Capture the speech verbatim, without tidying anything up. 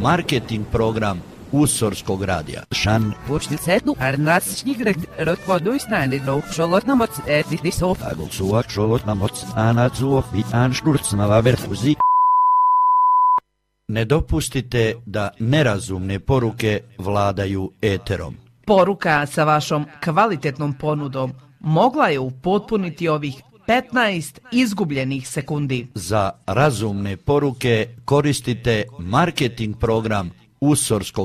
marketing program Usorskog radija. Šan. Počnicetu arnasčnigret rotvoduisnäänidlo šolotnamots etitisov. Agulsuak šolotnamots anatsuov i anšturcnava verfuzi. Ne dopustite da nerazumne poruke vladaju eterom. Poruka sa vašom kvalitetnom ponudom mogla je upotpuniti ovih petnaest izgubljenih sekundi. Za razumne poruke koristite marketing program Usorskog